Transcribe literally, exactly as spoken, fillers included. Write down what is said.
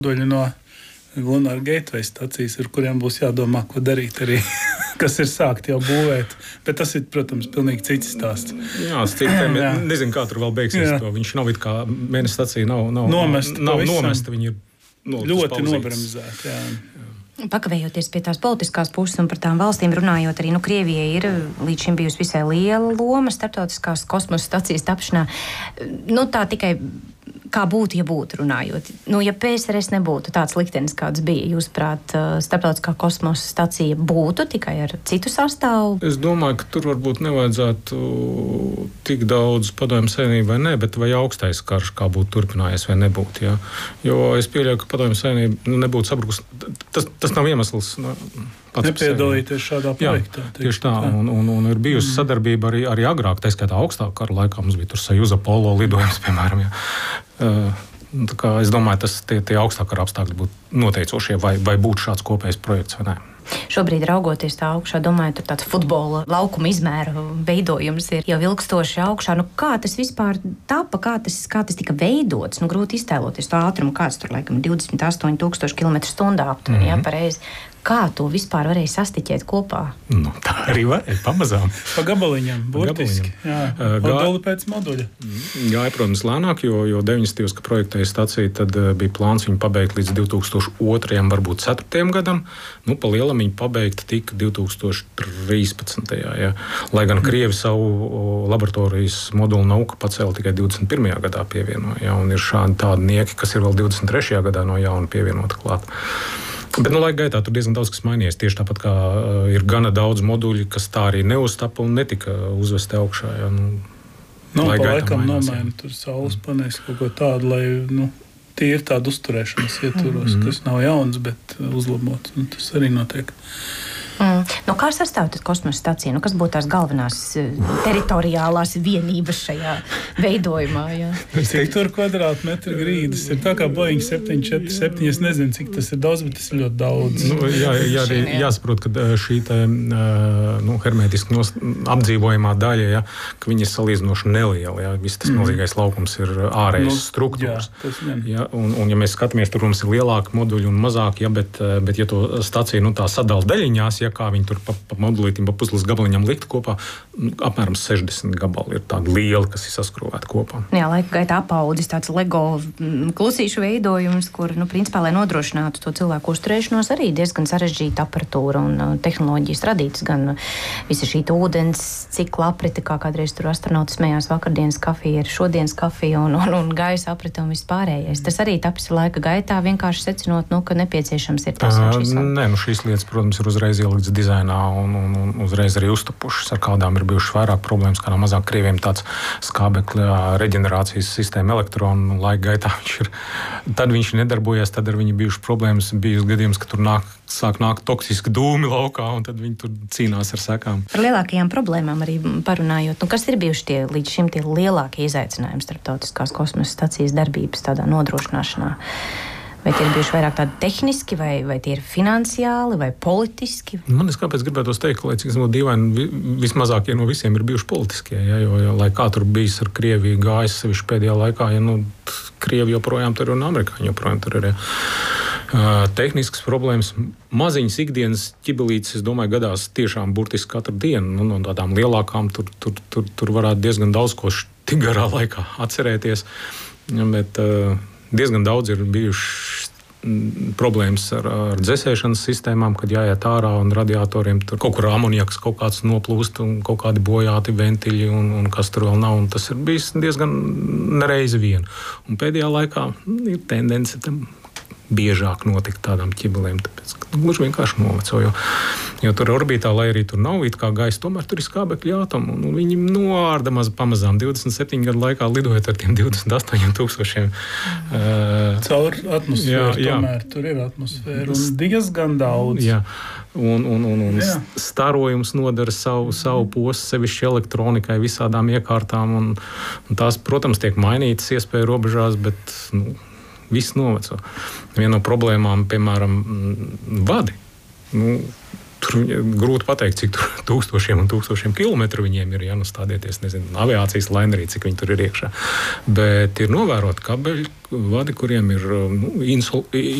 Daļa no Lunar Gateway stacijas, ar kuriem būs jādomā, ko darīt arī, kas ir sākt jau būvēt. Bet tas ir, protams, pilnīgi cits stāsts. Jā, citiem, nezinu, kā tur vēl beigsies to. Viņš nav it kā mēnesi stacija, nav, nav, nomesta, nav nomesta, viņi ir no, ļoti nobramizēti. Jā. Pakavējoties pie tās politiskās puses un par tām valstīm runājot, arī nu, Krievijai ir līdz šim bijusi visai liela loma starptautiskās kosmosa stacijas tapšanā. Nu, tā tikai kā būtu, ja būtu runājot. Nu, ja P S R S nebūtu tāds liktenis, kāds bija, jūsuprāt, starptautiskā kosmosa stacija būtu tikai ar citu sastāvu? Es domāju, ka tur varbūt nevajadzētu tik daudz Padomju Savienībai, ne, bet vai augstais karš kā būtu turpinājies vai nebūtu. Ja? Jo es pieļauju, ka Padomju Savienība nu, nebūtu sabrukus. Tas, tas nav iemesls. Nu, nepiedalīties šādā projektā. Jā, tieši tā, un, un, un ir bijusi mm. sadarbība arī, arī agrāk, tā skaitā augstākā kara laikā, mums bija tur Sojuza Apollo lidojums, piemēram. Jā. Uh, tā kā es domāju, tas tie, tie augstākā apstākļi būtu noteicošie, vai, vai būtu šāds kopējs projekts vai nē. Šobrīd, raugoties tā augšā, domāju, tur tāds futbola laukuma izmēra veidojums ir jau ilgstoši augšā. Nu, kā tas vispār tapa, kā tas, kā tas tika veidots? Nu, grūti iztēloties to ātrumu, kāds tur laikam divdesmit astoņi tūkstoši kilometru stundā aptuveni, mm-hmm. ja, pareizi. Kā to vispār varēja sastiķēt kopā? Nu, tā arī varēja pamazām. Pa gabaliņam, burtiski. Jā, moduli pēc moduļa. Gāja, protams, lēnāk, jo, jo deviņdesmitajos, kad projektēja staciju, tad bija plāns viņu pabeigt līdz divi tūkstoši otrajam, varbūt ceturtajam gadam. Nu, pa lielam viņa pabeigta tika divi tūkstoši trīspadsmitajā. Ja. Lai gan Krievi savu laboratorijas modulu nauku pacēla tikai divdesmit pirmajā gadā pievienoja. Ja, un ir šādi tādi nieki, kas ir vēl divdesmit trešajā gadā no jauna pievienota klāt. Bet nu, laika gaitā tur diezgan daudz kas mainījies. Tieši tāpat kā uh, ir gana daudz moduļu, kas tā arī neuztapa un netika uzvesti augšā. Ja, nu, nu, pa laikam nomaina tur saules paneļus kaut ko tādu, lai nu, tie ir tādi uzturēšanas ietvaros, mm-hmm. kas nav jauns, bet uzlabots. Un tas arī notiek. Mm. Nu, kā sastāv tad kosmosa stacija? Nu, kas būtu tās galvenās teritoriālās vienības šajā veidojumā? Jā? Cik tur kvadrātmetru grīdas ir tā kā Boeing septiņi četri septiņi. Es nezinu, cik tas ir daudz, bet tas ir ļoti daudz. Nu, jā, jā, arī jāsaprot, ka šī te, nu, hermētiski apdzīvojamā daļa, ja, ka viņa ir salīdzinoši neliela. Ja. Viss tas mm. milzīgais laukums ir ārējas nu, struktūras. Jā, ja, un, un ja mēs skatāmies, tur mums ir lielāki moduļi un mazāki, ja, bet, bet ja to staciju nu, tā sadala daļiņās, ja, kā viņi tur pa, pa modulītim, pa puslas gabaliņam likt kopā, nu, apmēram sešdesmit gabali ir tādi lieli, kas ir saskrūvēti kopā. Jā, laika gaitā apaudzis tāds Lego klusīšu veidojums, kur, nu, principā, lai nodrošinātu to cilvēku uzturēšanos, arī diezgan sarežģīta aparatūra un tehnoloģijas radītas, gan visa šī ūdens cikla aprite, kā kādreiz tur astronauti smējās, vakardienas kafija ir šodienas kafija un, un, un gaisa aprite un viss pārējais. Tas arī tapis laika gaitā, vienkārši secinot, nu, ka nepieciešams ir tas un šis. Nē, nu, šīs lietas, protams, ir uzreiz ielikt dizainā un, un, un uzreiz arī uztapušas, ar kādām ir bijušas vairāk problēmas, kādām mazāk Krieviem tāds skābekļa reģenerācijas sistēma elektronu laika gaitā viņš ir. Tad viņš nedarbojas, tad ar viņu bijušas problēmas, bijusi gadījums, ka tur nāk, sāk nākt toksiski dūmi laukā un tad viņi tur cīnās ar sekām. Par lielākajām problēmām arī parunājot, nu, kas ir bijuši tie līdz šim tie lielākie izaicinājumi starptautiskās kosmosa stacijas darbības tādā nodrošināšanā? Vai tie ir bijuši vairāk tādi tehniski, vai, vai tie ir finansiāli, vai politiski? Man es kāpēc gribētos teikt, ka, lai cik es būtu dīvaini, vismazākie no visiem ir bijuši politiskie. Ja, jo, jo, lai kā tur bijis ar Krieviju gājis sevišķi pēdējā laikā, ja nu, Krievi joprojām tur ir un amerikāņi joprojām tur ir. Ja. Uh, tehniskas problēmas, maziņas ikdienas ķibelītes, es domāju, gadās tiešām burtiski katru dienu. Nu, no tādām lielākām tur, tur, tur, tur varētu diezgan daudz ko tik garā laikā atcerēties. Ja, bet, uh, Diezgan daudz ir bijušas problēmas ar, ar dzesēšanas sistēmām, kad jāiet ārā un radiatoriem tur kaut kur amoniaks kaut kāds noplūst un kaut kādi bojāti ventiļi un, un kas tur vēl nav. Un tas ir bijis diezgan nereizi vien. Un pēdējā laikā ir tendence tam biežāk notikt tādām ķibelēm, tāpēc, ka nu, gluži vienkārši noveco, jo, jo tur orbītā, lai arī tur nav it kā gaisa, tomēr tur ir skābekļa atomi, un, un viņi noārda maz pamazām divdesmit septiņu gadu laikā lidojot ar tiem divdesmit astoņiem tūkstošiem. Uh, Caur atmosfēru, jā, tomēr jā. Tur ir atmosfēra un diezgan daudz. Jā. Un, un, un, un starojums nodara savu, savu postu, sevišķi elektronikai, visādām iekārtām, un, un tās, protams, tiek mainītas iespēju robežās, bet, nu, viss noveco. Viena no problēmām, piemēram, vadi. Nu, Tur grūti pateikt, cik tur tūkstošiem un tūkstošiem kilometru viņiem ir jānostādieties, nezinu, aviācijas lainerī, cik viņi tur ir iekšā. Bet ir novērot kabeļu vadi, kuriem ir nu, insul,